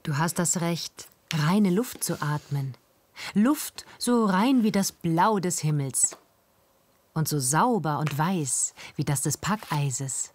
Du hast das Recht, reine Luft zu atmen. Luft so rein wie das Blau des Himmels. Und so sauber und weiß wie das des Packeises.